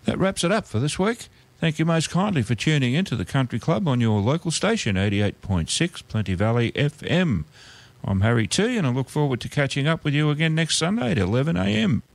That wraps it up for this week. Thank you most kindly for tuning in to the Country Club on your local station, 88.6 Plenty Valley FM. I'm Harry T, and I look forward to catching up with you again next Sunday at 11 a.m.